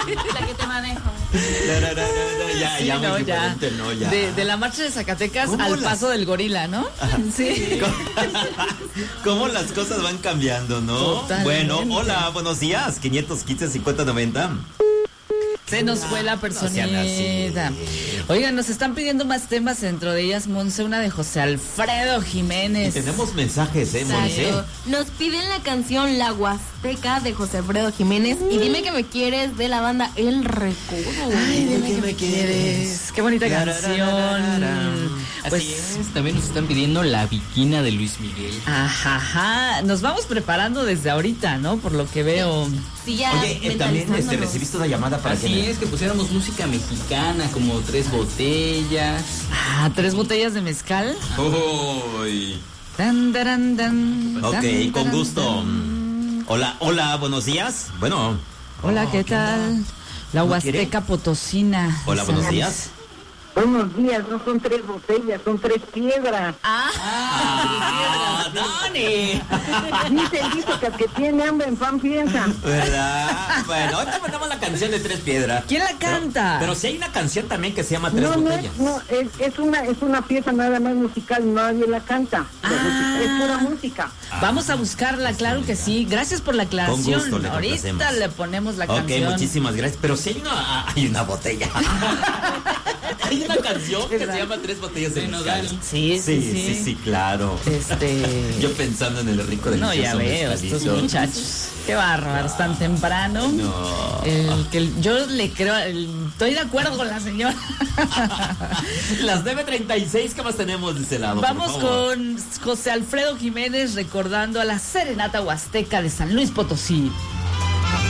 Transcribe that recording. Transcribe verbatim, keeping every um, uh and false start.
La que te manejo. No, no, no, no, ya, Sí, ya, no, muy ya. diferente, no, ya. De, de la marcha de Zacatecas ¿Cómo al las- paso del gorila, ¿no? Sí. ¿Cómo las cosas van cambiando, no? Totalmente. Bueno, hola, buenos días. quinientos quince, cincuenta, noventa. Se nos fue la No sean así. personita. Oigan, nos están pidiendo más temas, dentro de ellas, Monse, una de José Alfredo Y Jiménez. tenemos mensajes, ¿eh, Monse? Exacto. Nos piden la canción La Huasteca de José Alfredo Jiménez y Dime que me quieres de la banda El Recodo. Ay, dime que me quieres. Qué bonita canción. Así Pues, es, también nos están pidiendo La Viquina de Luis Miguel. ajá, ajá. Nos vamos preparando desde ahorita, ¿no? Por lo que veo. Sí, ya Oye, eh, también este, mentalizándonos. recibiste una llamada para Así que... es, que pusiéramos música mexicana, como Tres Botellas. Ah, tres botellas de mezcal. Uy. Tan, taran, tan, Ok, tan, con taran, gusto. tan. Hola, hola, buenos días. Bueno, Hola, ¿qué tal? La ¿No Huasteca Potosina. hola, buenos días. Buenos días, no son tres botellas, son tres piedras. Ah, Ah, Dani. Dice el dicho que el que tiene hambre en pan piensa. ¿Verdad? Bueno, ahorita mandamos la canción de Tres Piedras. ¿quién la canta? Pero, pero si hay una canción también que se llama Tres No, no, Botellas. es, no es, es una es una pieza nada más musical, nadie la canta. Ah. Es pura música. Vamos a buscarla, claro que sí. Gracias por la aclaración. gusto le Ahorita complacemos. le ponemos la Ok, canción. muchísimas gracias. Pero si hay una, hay una botella. Hay una canción que se llama Tres Botellas de De Mezcal. Nodal. Sí, sí, Sí, sí. sí, sí, claro. Este. Yo pensando en el rico No, ya delicioso veo, mezcalito. estos muchachos. Qué bárbaros, tan temprano. No. El que el- yo le creo, el- estoy de acuerdo con la señora. Las nueve treinta y seis, ¿qué más tenemos de ese lado? por Vamos favor? con José Alfredo Jiménez recordando a la Serenata Huasteca de San Luis Potosí.